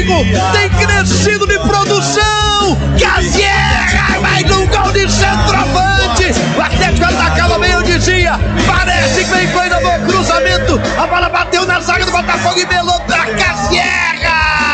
Atlético tem crescido de produção. Casierra vai no gol de centroavante. O Atlético atacava bem, eu dizia. Parece que vem coisa no cruzamento. A bola bateu na zaga do Botafogo e melou pra Casierra.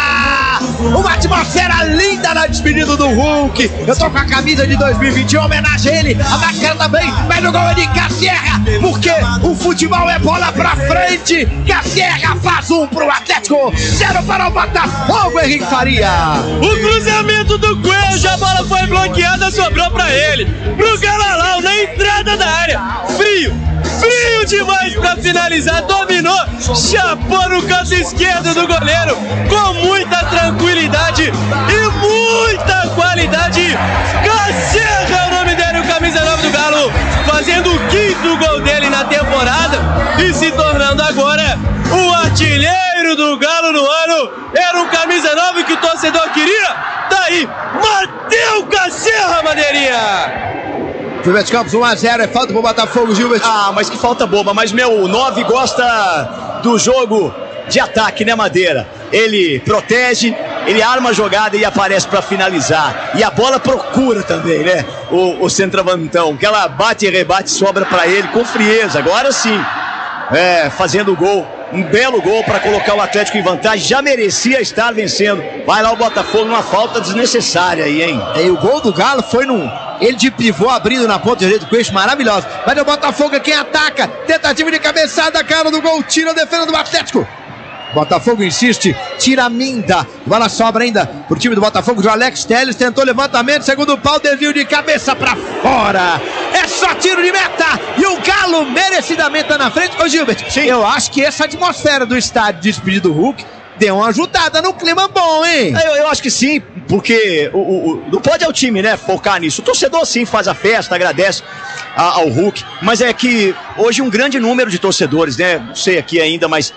Uma atmosfera linda na despedida do Hulk. Eu tô com a camisa de 2021, homenagem a ele. A máscara também, mas o gol é de Casierra, porque o futebol é bola pra frente. Casierra faz 1 pro Atlético, 0 para o Botafogo, Henrique Faria. O cruzamento do Coelho, a bola foi bloqueada, sobrou pra ele. Pro Galalau, na entrada da área. Frio demais pra finalizar, dominou, chapou no canto esquerdo do goleiro, com muita tranquilidade e muita qualidade. Casierra é o nome dele, o camisa 9 do Galo, fazendo o 5º gol dele na temporada e se tornando agora o artilheiro do Galo no ano. Era um camisa 9 que o torcedor queria, tá aí, Matheus Casierra, Madeirinha. Gilberto Campos, 1-0, é falta pro Botafogo, Gilberto. Mas que falta boba, mas o 9 gosta do jogo de ataque, né, Madeira? Ele protege, ele arma a jogada e aparece para finalizar. E a bola procura também, né? O centroavantão, que ela bate e rebate, sobra para ele com frieza. Agora sim, fazendo o gol. Um belo gol para colocar o Atlético em vantagem. Já merecia estar vencendo. Vai lá o Botafogo numa falta desnecessária aí, hein? E o gol do Galo foi ele de pivô abrindo na ponta direita do Coelho, maravilhoso. Mas o Botafogo é quem ataca. Tentativa de cabeçada, cara do gol, tira a defesa do Atlético. Botafogo insiste, tira a Minda. Bola sobra ainda pro time do Botafogo. O Alex Telles tentou levantamento, segundo pau, desvio de cabeça pra fora. É só tiro de meta. E o Galo merecidamente tá na frente. Ô Gilbert, sim, eu acho que essa atmosfera do estádio de despedida do Hulk deu uma ajudada no clima bom, hein? Eu acho que sim, porque não pode o time, né, focar nisso. O torcedor sim faz a festa, agradece ao Hulk, mas é que hoje um grande número de torcedores, né, não sei aqui ainda, mas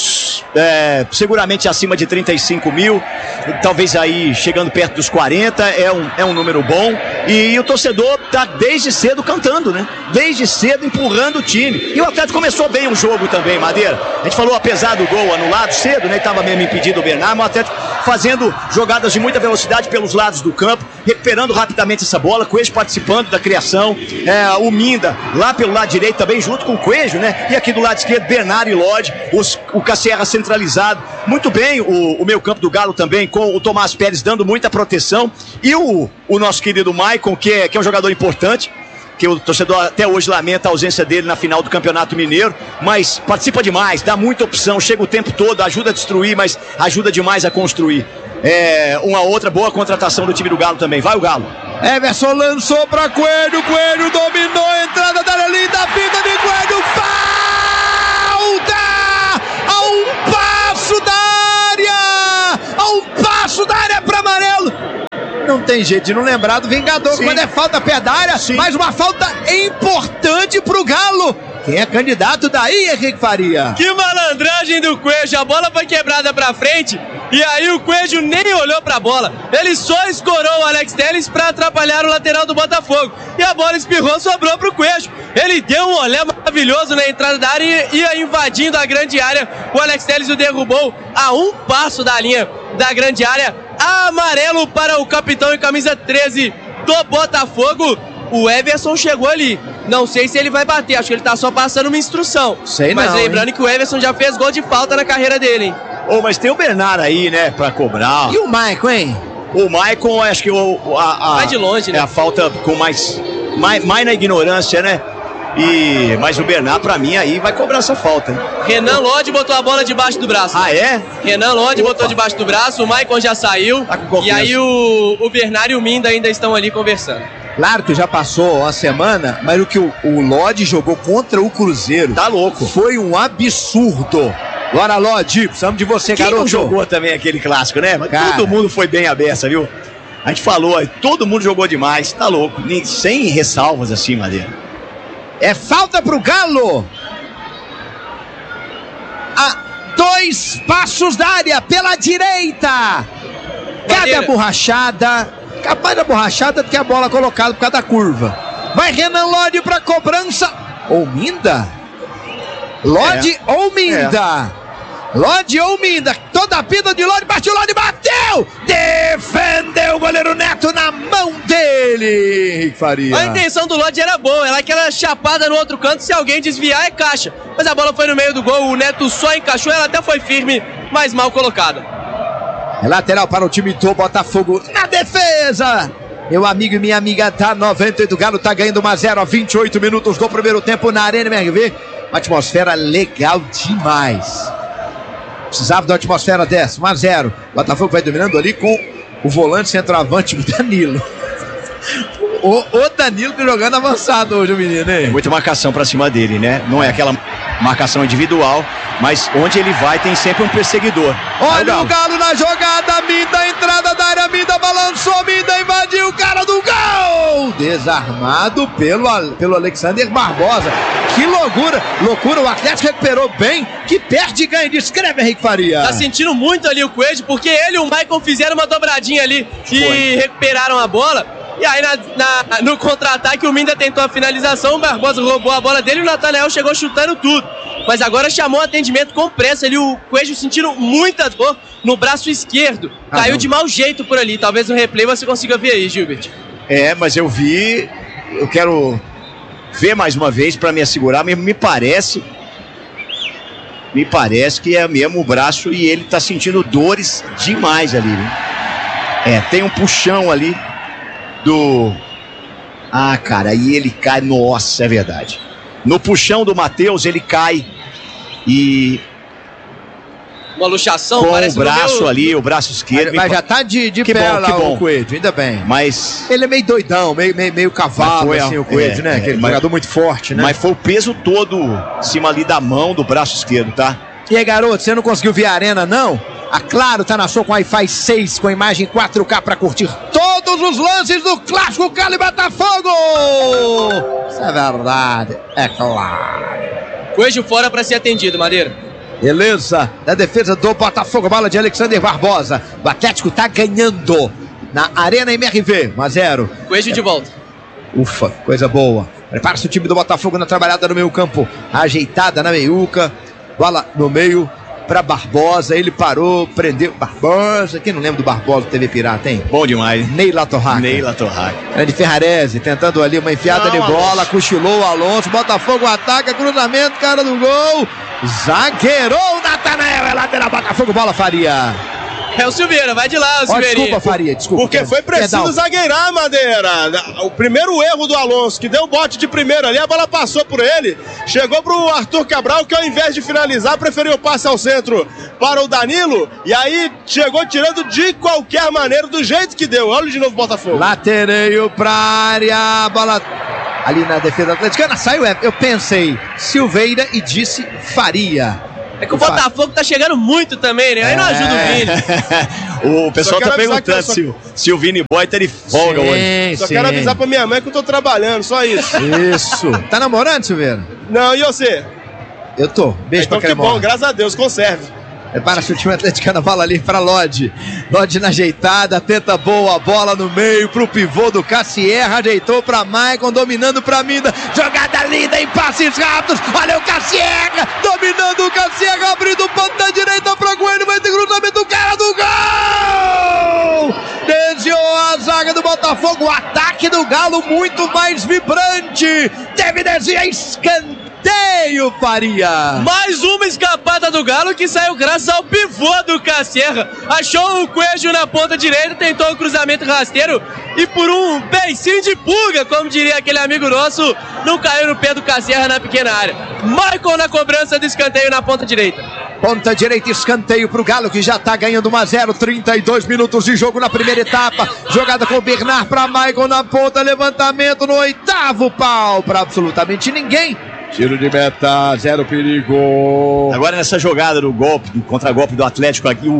seguramente acima de 35 mil, talvez aí chegando perto dos 40, é um número bom, e o torcedor tá desde cedo cantando, né? Desde cedo empurrando o time, e o Atlético começou bem o jogo também, Madeira. A gente falou, apesar do gol anulado cedo, né? Tava mesmo impedido o Bernard, mas o Atlético fazendo jogadas de muita velocidade pelos lados do campo, recuperando rapidamente essa bola, Coelho participando da criação, o Minda lá pelo lado direito também, junto com o Coelho, né? E aqui do lado esquerdo, Bernard e Lodge, o Casierra centralizado, muito bem o meio campo do Galo também, com o Tomás Pérez dando muita proteção, e o nosso querido Maicon, que é um jogador importante, que o torcedor até hoje lamenta a ausência dele na final do Campeonato Mineiro, mas participa demais, dá muita opção, chega o tempo todo, ajuda a destruir, mas ajuda demais a construir. Uma outra boa contratação do time do Galo também. Vai o Galo. Everson lançou para Coelho, Coelho dominou a entrada da área linda, a vida de Coelho, falta! A um passo da área para amarelo. Não tem jeito de não lembrar do Vingador. Sim. Quando é falta perto da área, sim, mas uma falta importante pro Galo. Quem é candidato daí, Henrique Faria? Que malandragem do Coelho, a bola foi quebrada pra frente e aí o Coelho nem olhou pra bola. Ele só escorou o Alex Telles pra atrapalhar o lateral do Botafogo. E a bola espirrou, sobrou pro Coelho. Ele deu um olé maravilhoso na entrada da área e ia invadindo a grande área. O Alex Telles o derrubou a um passo da linha da grande área. Amarelo para o capitão em camisa 13 do Botafogo. O Everson chegou ali. Não sei se ele vai bater, acho que ele tá só passando uma instrução. Sei mas não, lembrando, hein, que o Everson já fez gol de falta na carreira dele, hein? Mas tem o Bernard aí, né, pra cobrar. E o Maicon, hein? O Maicon, acho que vai de longe, né? É a falta com mais na ignorância, né? Mas o Bernard, pra mim, aí vai cobrar essa falta, hein? Renan Lodge botou a bola debaixo do braço. Ah, é? Renan Lodge botou debaixo do braço, o Maicon já saiu. Tá com e aí o Bernard e o Minda ainda estão ali conversando. Claro que já passou uma semana, mas o que o Lodge jogou contra o Cruzeiro, tá louco, foi um absurdo. Bora, Lodge, precisamos de você, quem garoto. Não jogou também aquele clássico, né? Cara, todo mundo foi bem à beça, viu? A gente falou, todo mundo jogou demais, tá louco, sem ressalvas assim, Madeira. É falta pro Galo. A 2 passos da área, pela direita. Cadê a borrachada? Capaz da borrachada porque a bola colocada por causa da curva. Vai Renan Lodge pra cobrança. Ou Minda? Lodge ou Minda? Lodi ou Minda, toda a pinta de Lodi, partiu Lodi, bateu! Defendeu o goleiro Neto na mão dele, Henrique Faria. A intenção do Lodi era boa, ela aquela chapada no outro canto, se alguém desviar é caixa. Mas a bola foi no meio do gol, o Neto só encaixou, ela até foi firme, mas mal colocada. É lateral para o time do Botafogo na defesa. Meu amigo e minha amiga, tá 98, o Galo tá ganhando 1-0 a 28 minutos do primeiro tempo na Arena MRV. Uma atmosfera legal demais. Precisava de uma atmosfera dessa, 1-0. O Botafogo vai dominando ali com o volante centroavante, o Danilo. O Danilo jogando avançado hoje, o menino, hein? Muita marcação pra cima dele, né? Não é aquela marcação individual, mas onde ele vai tem sempre um perseguidor. Olha o Galo na jogada, Minda, entrada da área, Minda balançou, Minda invadiu o cara do gol! Desarmado pelo Alexander Barbosa. Que loucura, o Atlético recuperou bem, que perde e ganha. Descreve, Henrique Faria. Tá sentindo muito ali o Coelho, porque ele e o Maicon fizeram uma dobradinha ali e recuperaram a bola. E aí no contra-ataque o Minda tentou a finalização, o Barbosa roubou a bola dele e o Natanael chegou chutando tudo. Mas agora chamou atendimento com pressa ali, o Coelho sentindo muita dor no braço esquerdo. Caiu de mau jeito por ali, talvez no replay você consiga ver aí, Gilbert. Mas eu quero ver mais uma vez para me assegurar, me parece que é mesmo o braço e ele tá sentindo dores demais ali, né? Tem um puxão ali cara, e ele cai, nossa, é verdade. No puxão do Matheus, ele cai e... Uma luxação, com o braço ali, o braço esquerdo. Mas já tá de pé lá o Coelho, ainda bem. Mas... ele é meio doidão, meio cavalo, assim, o Coelho, né? Aquele jogador muito forte, né? Mas foi o peso todo em cima ali da mão, do braço esquerdo, tá? E aí, garoto, você não conseguiu ver a Arena, não? A Claro tá na sua com Wi-Fi 6, com imagem 4K para curtir todos os lances do clássico Galo e Botafogo! Isso é verdade, é claro. Coelho fora para ser atendido, Madeira. Beleza, da defesa do Botafogo, bola de Alexander Barbosa. O Atlético tá ganhando na Arena MRV, 1-0. Coelho de volta. Ufa, coisa boa. Prepara-se o time do Botafogo na trabalhada no meio campo, ajeitada na meiuca, bola no meio para Barbosa, ele parou, prendeu Barbosa, quem não lembra do Barbosa do TV Pirata, hein? Bom demais. Neila Torraca. Grande Ferrarese, tentando ali uma enfiada de bola, cochilou o Alonso, Botafogo ataca, cruzamento, cara do gol, zagueirou o Natanael, é lateral, Botafogo, bola Faria. É o Silveira, vai de lá, o Silveirinho. Desculpa, Faria, desculpa. Porque foi preciso zagueirar, Madeira. O primeiro erro do Alonso, que deu bote de primeiro ali, a bola passou por ele, chegou pro Arthur Cabral, que ao invés de finalizar, preferiu o passe ao centro para o Danilo, e aí chegou tirando de qualquer maneira, do jeito que deu. Olha de novo o Botafogo. Latereio pra área, bola ali na defesa atleticana, saiu, eu pensei Silveira e disse Faria. É que o Botafogo tá chegando muito também, né? Aí não ajuda o Vini. O pessoal tá perguntando se o Vini Boy tá de folga hoje. Só quero avisar pra minha mãe que eu tô trabalhando, só isso. Isso. Tá namorando, Silveira? Não, e você? Eu tô. Beijo então, pra que bom, graças a Deus, conserve. Prepara-se o time atleticano, a bola ali para Lodi. Lodi na ajeitada, tenta boa, bola no meio pro pivô do Cassierra, ajeitou pra Maicon, dominando pra Minda. Jogada linda em passes rápidos. Olha o Cassierra, dominando o Cassierra, abrindo o ponto da direita pra Coelho, vai ter cruzamento, cara do gol! Desviou a zaga do Botafogo, o ataque do Galo muito mais vibrante. Teve desvio, escanteio. Faria. Mais uma escapada do Galo que saiu graças ao pivô do Cassierra. Achou o Coelho na ponta direita, tentou o cruzamento rasteiro e por um beicinho de pulga, como diria aquele amigo nosso, não caiu no pé do Cassierra na pequena área. Maicon na cobrança do escanteio na ponta direita. Ponta direita, escanteio pro Galo que já tá ganhando 1-0, 32 minutos de jogo na primeira etapa. Jogada com o Bernard pra Maicon na ponta, levantamento no 8º pau pra absolutamente ninguém. Tiro de meta, 0 perigo. Agora nessa jogada do golpe, do contragolpe do Atlético aqui,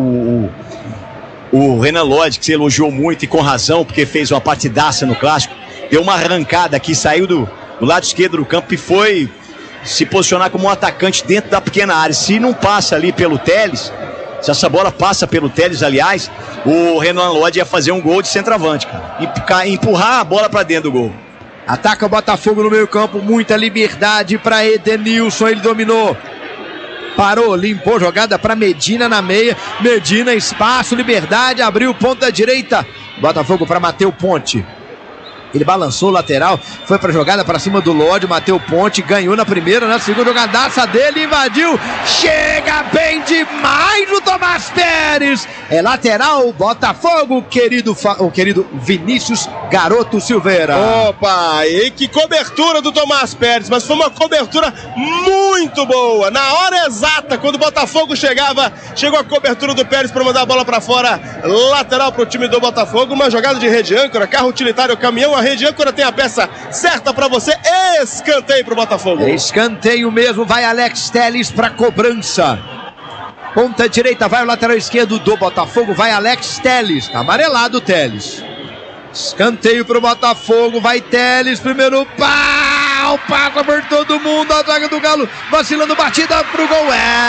o Renan Lodi, que se elogiou muito e com razão, porque fez uma partidaça no clássico, deu uma arrancada aqui, saiu do lado esquerdo do campo e foi se posicionar como um atacante dentro da pequena área. Se não passa ali pelo Telles, se essa bola passa pelo Telles, aliás, o Renan Lodi ia fazer um gol de centroavante, cara, e empurrar a bola para dentro do gol. Ataca o Botafogo no meio campo, muita liberdade para Edenilson, ele dominou. parou, limpou, jogada para Medina na meia, Medina, espaço, liberdade, abriu ponta direita, Botafogo para Matheus Ponte. Ele balançou o lateral, foi pra jogada pra cima do Lodi, Matheus Ponte, ganhou na primeira, na segunda jogadaça dele, invadiu, chega bem demais o Tomás Pérez, é lateral, Botafogo, o querido Vinícius Garoto Silveira. Opa, e que cobertura do Tomás Pérez, mas foi uma cobertura muito boa, na hora exata, quando o Botafogo chegou a cobertura do Pérez para mandar a bola pra fora, lateral pro time do Botafogo, uma jogada de rede âncora, carro utilitário, caminhão, a rede âncora tem a peça certa pra você. Escanteio pro Botafogo. Escanteio mesmo, vai Alex Telles pra cobrança. Ponta direita, vai o lateral esquerdo do Botafogo, vai Alex Telles. Amarelado Telles. Escanteio pro Botafogo, vai Telles, primeiro pau, passa por todo mundo, a zaga do Galo, vacilando, batida pro gol,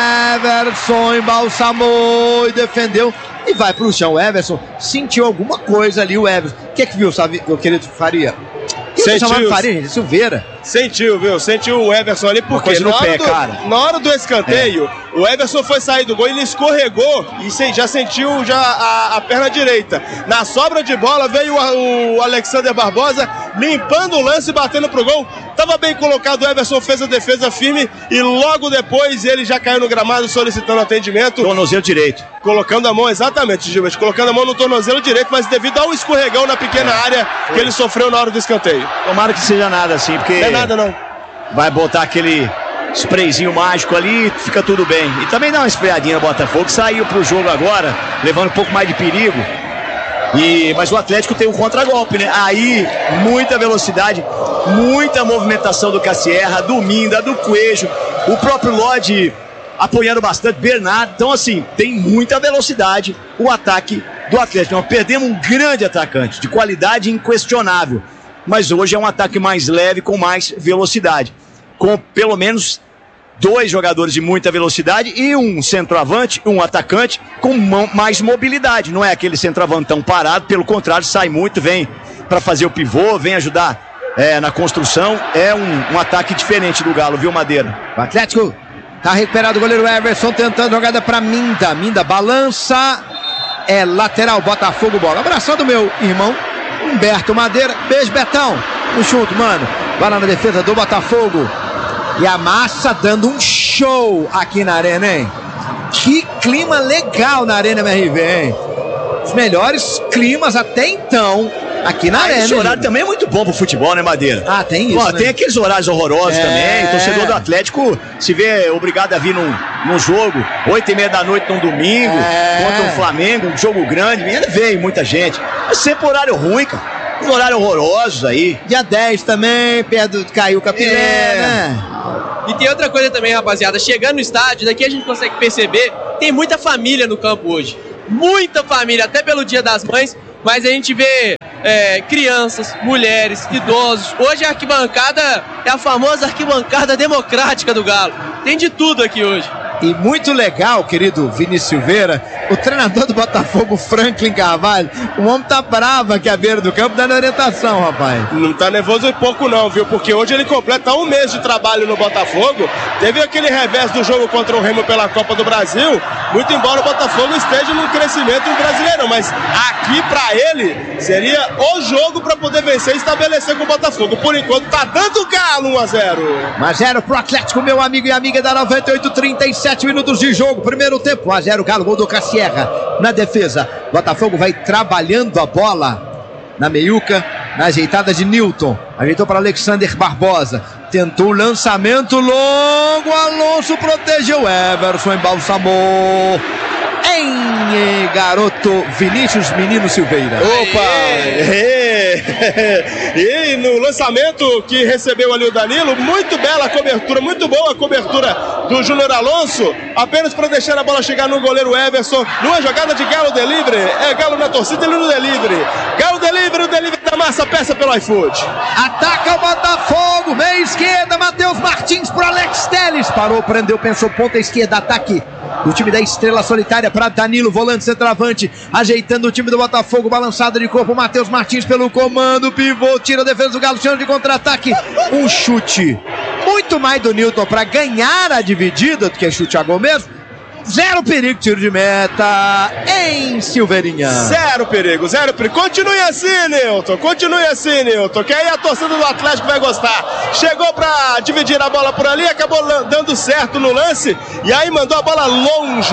Everson embalsamou e defendeu. E vai pro chão, o Everson sentiu alguma coisa ali, o Everson. O que viu, sabe, o querido Faria? Sentiu. Faria, gente, Silveira. Sentiu, viu? Sentiu o Everson ali, porque na hora do escanteio, o Everson foi sair do gol, ele escorregou e já sentiu a perna direita. Na sobra de bola veio o Alexander Barbosa limpando o lance e batendo pro gol. Tava bem colocado, o Everson fez a defesa firme e logo depois ele já caiu no gramado solicitando atendimento. Tornozelo direito. Colocando a mão, exatamente, Gilberto, colocando a mão no tornozelo direito, mas devido ao escorregão na pequena área que ele sofreu na hora do escanteio. Tomara que seja nada assim, porque... Não é nada não. Vai botar aquele sprayzinho mágico ali, fica tudo bem. E também dá uma esfriadinha no Botafogo, saiu pro jogo agora, levando um pouco mais de perigo. Mas o Atlético tem um contragolpe, né? Aí, muita velocidade, muita movimentação do Cassierra, do Minda, do Coelho, o próprio Lodi apoiando bastante, Bernardo. Então, assim, tem muita velocidade o ataque do Atlético. Nós perdemos um grande atacante, de qualidade inquestionável. Mas hoje é um ataque mais leve, com mais velocidade. Com pelo menos 2 jogadores de muita velocidade e um centroavante, um atacante com mais mobilidade. Não é aquele centroavante tão parado, pelo contrário, sai muito, vem para fazer o pivô, vem ajudar na construção. É um ataque diferente do Galo, viu, Madeira? O Atlético tá recuperado, o goleiro Everson tentando jogada para Minda. Minda balança, é lateral, Botafogo, bola. Abraçando meu irmão Humberto Madeira. Beijo, Betão. Um chute, mano. Vai lá na defesa do Botafogo. E a Massa dando um show aqui na arena, hein? Que clima legal na Arena MRV, hein? Os melhores climas até então aqui na arena. Esse horário também é muito bom pro futebol, né, Madeira? Ah, tem isso, né? Tem aqueles horários horrorosos também. O torcedor do Atlético se vê obrigado a vir num jogo 8h30 da noite num domingo contra o Flamengo, um jogo grande. Ainda veio muita gente. É sempre horário ruim, cara. Os horários horrorosos aí. Dia 10 também, perto do Caiu Capilé, né? E tem outra coisa também, rapaziada. Chegando no estádio, daqui a gente consegue perceber, tem muita família no campo hoje. Muita família, até pelo Dia das Mães. Mas a gente vê crianças, mulheres, idosos. Hoje a arquibancada é a famosa arquibancada democrática do Galo. Tem de tudo aqui hoje. E muito legal, querido Vinícius Silveira, o treinador do Botafogo, Franklin Carvalho, o homem tá bravo aqui à beira do campo dando orientação, rapaz. Não tá nervoso e pouco não, viu? Porque hoje ele completa 1 mês de trabalho no Botafogo. Teve aquele revés do jogo contra o Remo pela Copa do Brasil, muito embora o Botafogo esteja no crescimento brasileiro, mas aqui pra ele seria o jogo pra poder vencer e estabelecer com o Botafogo. Por enquanto tá dando Galo 1-0. 1-0 pro Atlético, meu amigo e amiga da 98, 37 minutos de jogo, primeiro tempo, 1-0 Galo, gol do Cassierra na defesa. Botafogo vai trabalhando a bola na meiuca, na ajeitada de Newton, ajeitou para Alexander Barbosa, tentou o lançamento longo, Alonso protegeu, Everson embalsamou. Garoto Vinícius Menino Silveira. E no lançamento que recebeu ali o Danilo, muito bela cobertura, muito boa a cobertura do Júnior Alonso, apenas para deixar a bola chegar no goleiro Everson, numa jogada de Galo Delivery, Galo na torcida, ele no Delivery, Galo Delivery, o Delivery da Massa, peça pelo iFood. Ataca o Botafogo, meia esquerda, Matheus Martins pro Alex Telles, parou, prendeu, pensou, ponta esquerda, ataque do time da Estrela Solitária para Danilo, volante centroavante, ajeitando o time do Botafogo, balançado de corpo, Matheus Martins pelo comando, pivô, tira a defesa do Galo, chama de contra-ataque, um chute muito mais do Newton para ganhar a dividida do que chute a gol mesmo. Zero perigo, tiro de meta em Silveirinha. Zero perigo. Continue assim, Newton. Que aí a torcida do Atlético vai gostar. Chegou pra dividir a bola por ali, acabou dando certo no lance. E aí mandou a bola longe.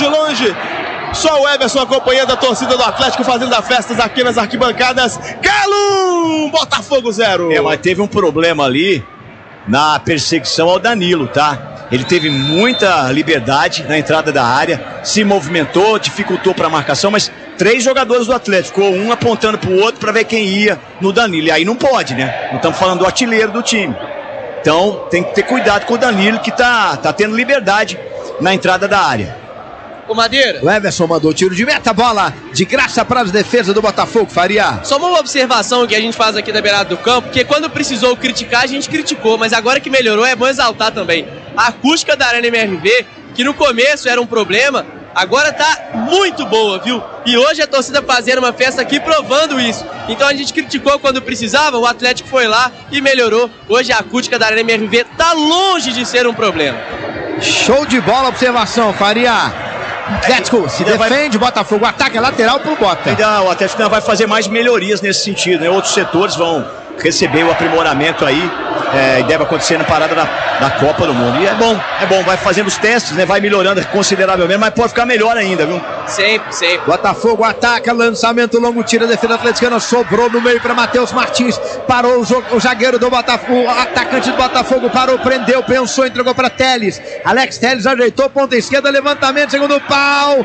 Só o Everson acompanhando a torcida do Atlético, fazendo as festas aqui nas arquibancadas. Galo, Botafogo 0. Mas teve um problema ali na perseguição ao Danilo, tá? Ele teve muita liberdade na entrada da área, se movimentou, dificultou para a marcação, mas 3 jogadores do Atlético, um apontando para o outro para ver quem ia no Danilo. E aí não pode, né? Não estamos falando do artilheiro do time. Então tem que ter cuidado com o Danilo, que tá tendo liberdade na entrada da área. Ô Madeira, o Everson mandou tiro de meta, bola de graça para as defesas do Botafogo, Faria. Só uma observação que a gente faz aqui da beirada do campo, porque quando precisou criticar, a gente criticou, mas agora que melhorou é bom exaltar também. A acústica da Arena MRV, que no começo era um problema, agora tá muito boa, viu? E hoje a torcida fazendo uma festa aqui provando isso. Então a gente criticou quando precisava, o Atlético foi lá e melhorou. Hoje a acústica da Arena MRV tá longe de ser um problema. Show de bola, observação, Faria. Atlético se defende, Botafogo ataca, lateral pro Bota. O Atlético ainda vai fazer mais melhorias nesse sentido, né? Outros setores vão receber o aprimoramento aí, e deve acontecer na parada da Copa do Mundo. E é bom, vai fazendo os testes, né? Vai melhorando consideravelmente, mas pode ficar melhor ainda, viu? Sempre. Botafogo ataca, lançamento longo, tira a defesa atleticana, sobrou no meio para Matheus Martins, parou o zagueiro do Botafogo, o atacante do Botafogo parou, prendeu, pensou, entregou para Teles. Alex Teles ajeitou, ponta esquerda, levantamento, segundo pau.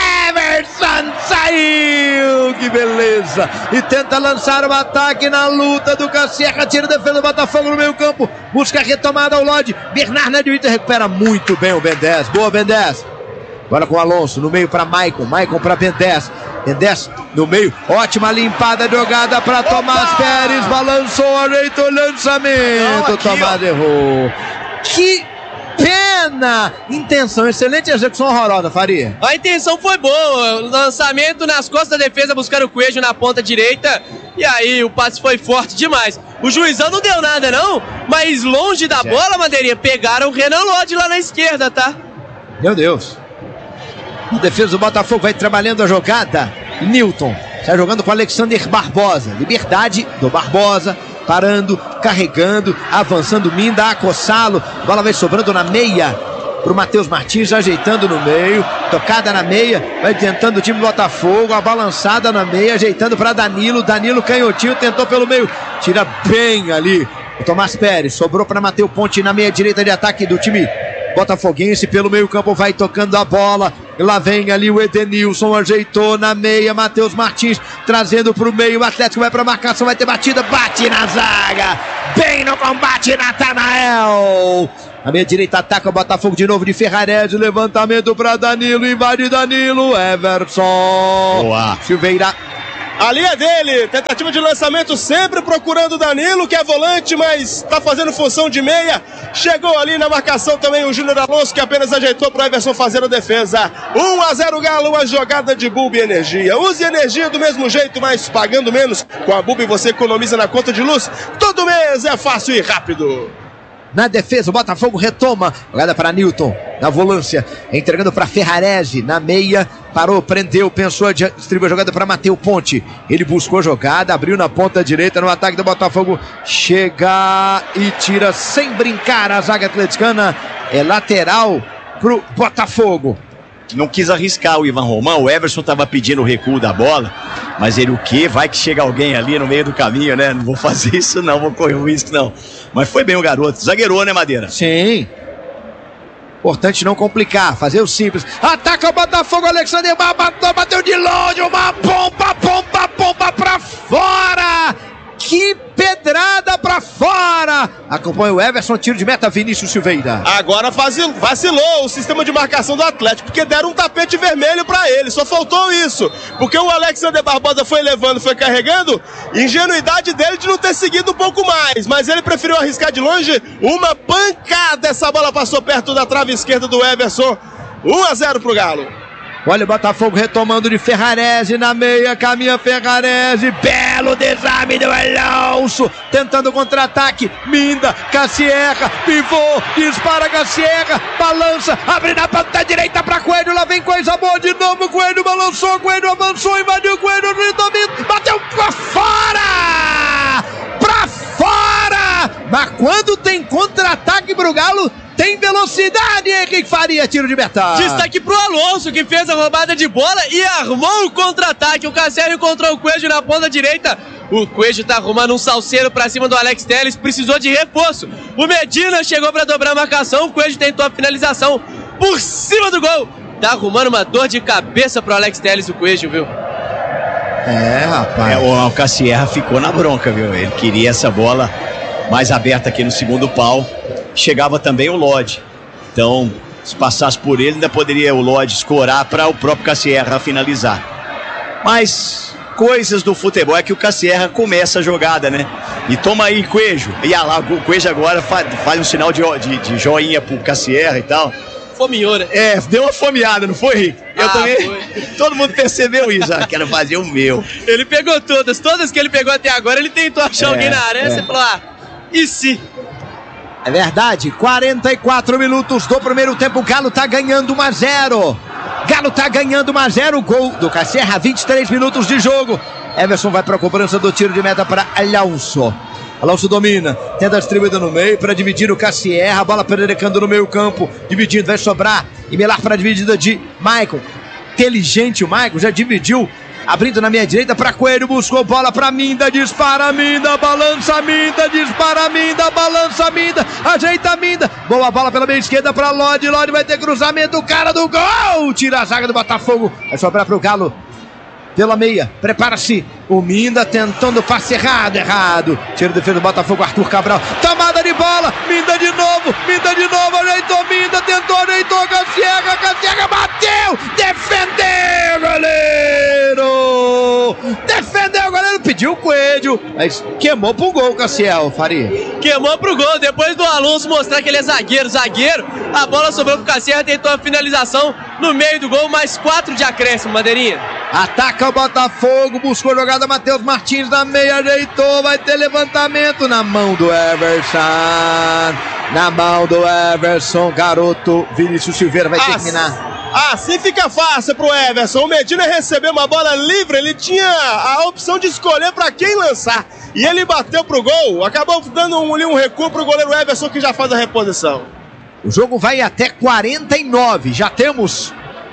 Everson saiu, que beleza, e tenta lançar o ataque na luta do Casserra, tira a defesa do Botafogo no meio campo, busca a retomada ao Lodge, Bernardo na direita, recupera muito bem o Ben 10, boa Ben 10, agora com o Alonso, no meio para Maicon para Ben 10, Ben 10 no meio, ótima limpada, jogada para Tomás Pérez, balançou, ajeitou o lançamento, Tomás errou, que pena! Intenção, excelente execução horrorosa, Faria. A intenção foi boa, lançamento nas costas da defesa, buscando o Coelho na ponta direita, e aí o passe foi forte demais. O juizão não deu nada não, mas longe da bola, Madeirinha, pegaram o Renan Lodge lá na esquerda, tá? Meu Deus. A defesa do Botafogo vai trabalhando a jogada, Newton, sai jogando com Alexander Barbosa, liberdade do Barbosa, parando, carregando, avançando, Minda, acossá-lo, bola vai sobrando na meia pro Matheus Martins, ajeitando no meio, tocada na meia, vai tentando o time do Botafogo, a balançada na meia, ajeitando para Danilo canhotinho, tentou pelo meio, tira bem ali o Tomás Pérez, sobrou para Matheus Ponte na meia direita de ataque do time botafoguense, pelo meio campo vai tocando a bola, lá vem ali o Edenilson, ajeitou na meia, Matheus Martins trazendo pro meio, o Atlético vai pra marcação, vai ter batida, bate na zaga, bem no combate, Natanael, a meia direita ataca o Botafogo de novo de Ferrarese, levantamento pra Danilo, invade Danilo, Everson, boa. Silveira. Ali é dele, tentativa de lançamento sempre procurando o Danilo, que é volante, mas tá fazendo função de meia. Chegou ali na marcação também o Júnior Alonso, que apenas ajeitou para o Everson fazer a defesa. 1-0 Galo, uma jogada de Bulb Energia. Use energia do mesmo jeito, mas pagando menos. Com a Bulb você economiza na conta de luz. Todo mês é fácil e rápido. Na defesa, o Botafogo retoma, jogada para Newton, na volância, entregando para Ferrarese, na meia, parou, prendeu, pensou, distribuiu a jogada para Matheus Ponte, ele buscou a jogada, abriu na ponta direita, no ataque do Botafogo, chega e tira sem brincar a zaga atleticana, é lateral pro Botafogo. Não quis arriscar o Ivan Romão, o Everson estava pedindo o recuo da bola, mas ele o quê? Vai que chega alguém ali no meio do caminho, né? Não vou fazer isso não, vou correr o risco não. Mas foi bem o garoto, zagueirou, né, Madeira? Sim. Importante não complicar, fazer o simples. Ataca o Botafogo, Alexander bateu de longe, uma pompa pra fora! Que pedrada pra fora! Acompanha o Everson, tiro de meta, Vinícius Silveira. Agora vacilou o sistema de marcação do Atlético, porque deram um tapete vermelho pra ele, só faltou isso. Porque o Alexander Barbosa foi levando, foi carregando, ingenuidade dele de não ter seguido um pouco mais, mas ele preferiu arriscar de longe, uma pancada, essa bola passou perto da trave esquerda do Everson. 1-0 pro Galo. Olha o Botafogo retomando de Ferrarese na meia, caminha Ferrarese, belo desarme do Alonso, tentando contra-ataque, Minda, Cassierra, pivô, dispara Cassierra, balança, abre na ponta direita pra Coelho, lá vem coisa boa de novo, Coelho balançou, Coelho avançou, invadiu Coelho, bateu pra fora! Pra fora! Mas quando tem contra-ataque pro Galo, tem velocidade, Henrique Faria, tiro de meta. Destaque pro Alonso, que fez a roubada de bola e armou o contra-ataque. O Cassierra encontrou o Coelho na ponta direita. O Coelho tá arrumando um salseiro pra cima do Alex Telles, precisou de reforço. O Medina chegou pra dobrar a marcação, o Coelho tentou a finalização por cima do gol. Tá arrumando uma dor de cabeça pro Alex Telles, o Coelho, viu? Rapaz. O Cassierra ficou na bronca, viu? Ele queria essa bola mais aberta aqui no segundo pau. Chegava também o Lodge. Então, se passasse por ele, ainda poderia o Lodge escorar para o próprio Cassierra finalizar. Mas coisas do futebol é que o Cassierra começa a jogada, né? E toma aí, Coelho. E lá, o Coelho agora faz um sinal de joinha pro Cassierra e tal. Fominhou, né? Deu uma fomeada, não foi, Rick? Eu também. Foi. Todo mundo percebeu isso. Quero fazer o meu. Ele pegou todas que ele pegou até agora, ele tentou achar alguém na área. Você falou, e se? É verdade, 44 minutos do primeiro tempo, o Galo tá ganhando 1-0. Galo tá ganhando 1-0, gol do Cassierra, 23 minutos de jogo. Everson vai pra cobrança do tiro de meta para Alonso. Alonso domina, tenta a distribuída no meio para dividir o Cassierra, a bola pererecando no meio campo, dividindo, vai sobrar e Melar para a dividida de Maicon. Inteligente o Maicon, já dividiu, abrindo na meia direita para Coelho, buscou bola para Minda, dispara Minda, balança Minda, dispara Minda, balança Minda, ajeita Minda, boa bola pela meia esquerda para Lodge, Lodge vai ter cruzamento, o cara do gol, tira a zaga do Botafogo, vai sobrar para o Galo. Pela meia, prepara-se o Minda tentando passe errado, tira a defesa do Botafogo, Arthur Cabral, tomada de bola, Minda de novo, ajeitou Minda, tentou, ajeitou, Cassierra bateu, defendeu o goleiro, pediu o Coelho, mas queimou pro gol, Cassierra, Faria. Queimou pro gol, depois do Alonso mostrar que ele é zagueiro, a bola sobrou pro Cassierra, tentou a finalização no meio do gol, mais 4 de acréscimo, Madeirinha. Ataca o Botafogo, buscou a jogada, Matheus Martins na meia, ajeitou, vai ter levantamento na mão do Everson, garoto, Vinícius Silveira vai terminar. Assim fica fácil pro Everson, o Medina recebeu uma bola livre, ele tinha a opção de escolher para quem lançar, e ele bateu pro gol, acabou dando um recuo pro goleiro Everson, que já faz a reposição. O jogo vai até 49, já temos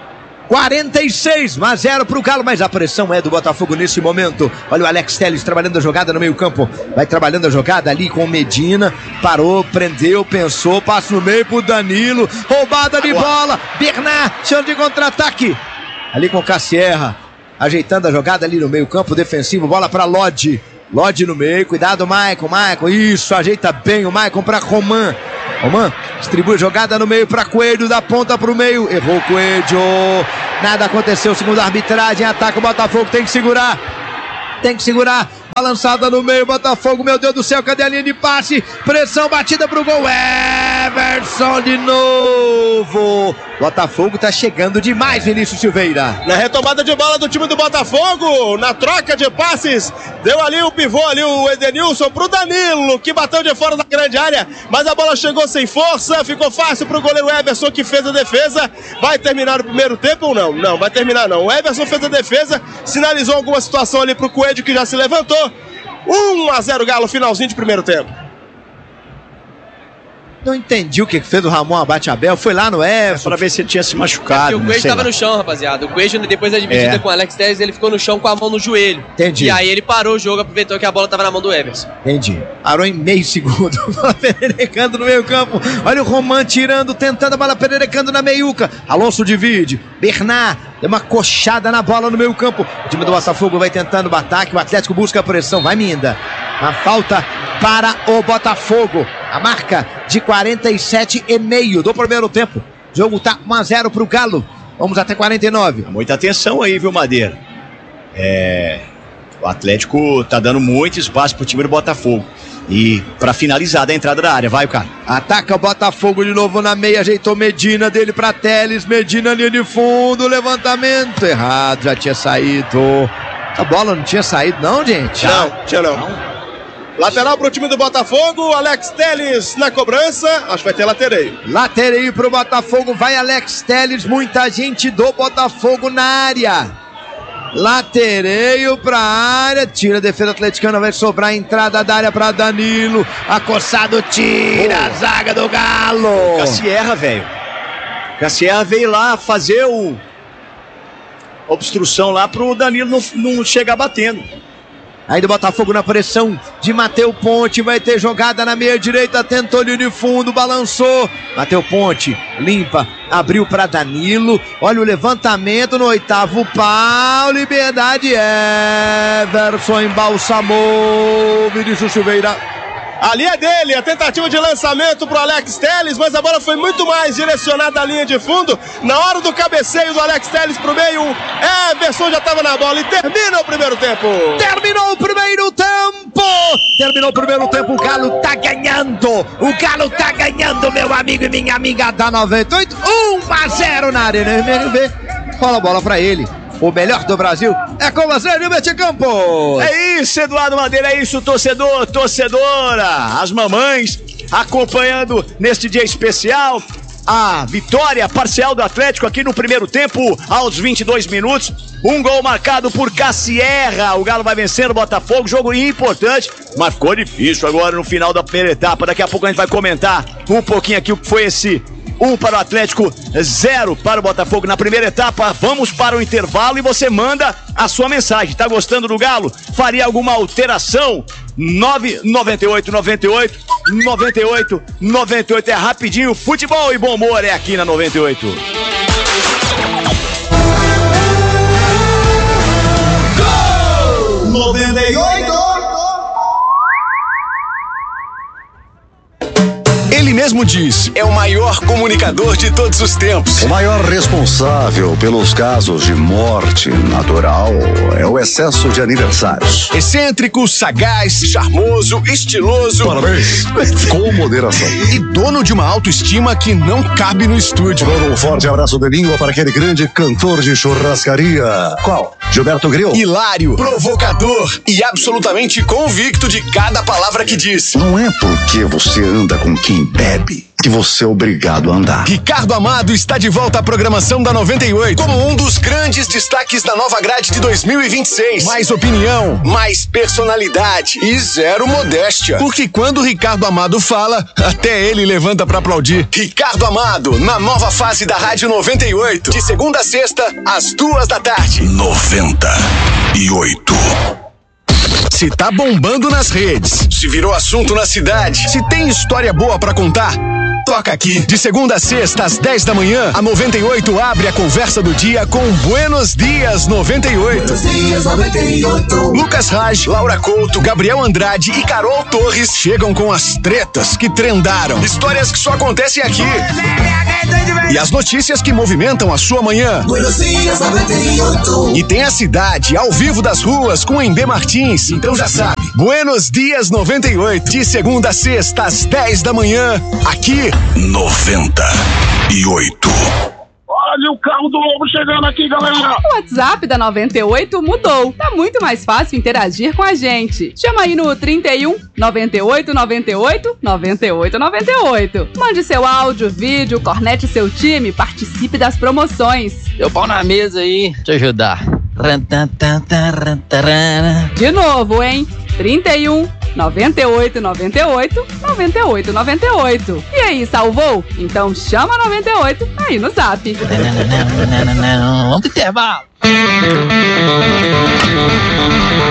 46-0 pro Galo, mas a pressão é do Botafogo nesse momento. Olha o Alex Telles trabalhando a jogada no meio campo, vai trabalhando a jogada ali com o Medina, parou, prendeu, pensou, passa no meio pro Danilo, roubada de bola, Bernard, chance de contra-ataque, ali com o Cassierra, ajeitando a jogada ali no meio campo defensivo, bola pra Lodge no meio, cuidado Maicon, isso, ajeita bem o Maicon pra Roman, distribui a jogada no meio para Coelho, da ponta para o meio, errou Coelho, nada aconteceu, segundo a arbitragem, ataca o Botafogo, tem que segurar, balançada no meio, Botafogo, meu Deus do céu, cadê a linha de passe, pressão, batida pro gol, Everson de novo, Botafogo tá chegando demais, Vinícius Silveira. Na retomada de bola do time do Botafogo, na troca de passes, deu ali o pivô, ali o Edenilson pro Danilo, que bateu de fora da grande área, mas a bola chegou sem força, ficou fácil pro goleiro Everson, que fez a defesa. Vai terminar o primeiro tempo ou não? Não, vai terminar não. O Everson fez a defesa, sinalizou alguma situação ali pro Coelho, que já se levantou. 1-0 Galo, finalzinho de primeiro tempo. Não entendi o que fez o Ramon Abate-Abel, foi lá no Everson para ver se ele tinha se machucado. O Coelho estava no chão, rapaziada. O Coelho, depois da dividida com o Alex Telles, ele ficou no chão com a mão no joelho. Entendi. E aí ele parou o jogo, aproveitou que a bola estava na mão do Everson. Entendi. Parou em meio segundo. Bola pererecando no meio campo. Olha o Roman tirando, tentando a bola pererecando na meiuca. Alonso divide. Bernard deu uma coxada na bola no meio campo. O time do Botafogo vai tentando o ataque. O Atlético busca a pressão. Vai Minda. A falta para o Botafogo. A marca de 47,5 do primeiro tempo. O jogo tá 1-0 pro Galo. Vamos até 49. Muita atenção aí, viu, Madeira? O Atlético tá dando muito espaço pro time do Botafogo. E para finalizar da entrada da área, vai o cara. Ataca o Botafogo de novo na meia, ajeitou Medina dele pra Teles, Medina linha de fundo, levantamento errado, já tinha saído. A bola não tinha saído não, gente? Não. Lateral pro time do Botafogo, Alex Teles na cobrança, acho que vai ter latereio. Latereio pro Botafogo, vai Alex Teles, muita gente do Botafogo na área. Latereio pra área, tira a defesa atleticana, vai sobrar a entrada da área pra Danilo, acossado, tira a zaga do Galo. Cassierra, velho. Cassierra veio lá fazer obstrução lá pro Danilo não chegar batendo. Aí do Botafogo na pressão de Mateu Ponte, vai ter jogada na meia direita, tentou linha de fundo, balançou, Mateu Ponte limpa, abriu para Danilo, olha o levantamento no 8º pau, liberdade, Everson embalsamou, Vinícius Silveira. Ali é dele, a tentativa de lançamento pro Alex Teles, mas a bola foi muito mais direcionada à linha de fundo. Na hora do cabeceio do Alex Teles pro meio, Everson já estava na bola e termina o primeiro tempo. Terminou o primeiro tempo, o Galo tá ganhando, meu amigo e minha amiga da 98, 1-0 na Arena MRV, rola a bola pra ele. O melhor do Brasil é com você, Gilberto Campos. É isso, Eduardo Madeira, é isso, torcedor, torcedora. As mamães acompanhando neste dia especial a vitória parcial do Atlético aqui no primeiro tempo, aos 22 minutos. Um gol marcado por Cassierra. O Galo vai vencendo o Botafogo, jogo importante, mas ficou difícil agora no final da primeira etapa. Daqui a pouco a gente vai comentar um pouquinho aqui o que foi esse 1 para o Atlético, 0 para o Botafogo na primeira etapa. Vamos para o intervalo e você manda a sua mensagem. Tá gostando do Galo? Faria alguma alteração? 998 é rapidinho. Futebol e bom humor é aqui na 98. Gol! 98! Ele mesmo diz, é o maior comunicador de todos os tempos. O maior responsável pelos casos de morte natural é o excesso de aniversários. Excêntrico, sagaz, charmoso, estiloso. Parabéns. Com moderação. E dono de uma autoestima que não cabe no estúdio. Manda um forte abraço de língua para aquele grande cantor de churrascaria. Qual? Gilberto Grill. Hilário, provocador e absolutamente convicto de cada palavra que diz. Não é porque você anda com quem bebe que você é obrigado a andar. Ricardo Amado está de volta à programação da 98 como um dos grandes destaques da nova grade de 2026. Mais opinião, mais personalidade e zero modéstia. Porque quando o Ricardo Amado fala, até ele levanta pra aplaudir. Ricardo Amado, na nova fase da Rádio 98, de segunda a sexta, às 14h. 98. Se tá bombando nas redes, se virou assunto na cidade, se tem história boa pra contar, toca aqui. De segunda a sexta, às 10 da manhã, a 98 abre a conversa do dia com Buenos Dias 98. Buenos Dias 98. Lucas Raj, Laura Couto, Gabriel Andrade e Carol Torres chegam com as tretas que trendaram. Histórias que só acontecem aqui. E as notícias que movimentam a sua manhã. Buenos Dias 98. E tem a cidade ao vivo das ruas com Embê Martins. Então já sabe, Buenos Dias 98, de segunda a sexta, às 10 da manhã, aqui 98. Olha o carro do Lobo chegando aqui, galera! O WhatsApp da 98 mudou. Tá muito mais fácil interagir com a gente. Chama aí no 31 98 98 98 98. Mande seu áudio, vídeo, cornete seu time, participe das promoções. Deu pau na mesa aí, te ajudar. De novo, hein? 31 98 98 98 98. E aí, salvou? Então chama 98 aí no Zap. Vamos pro intervalo.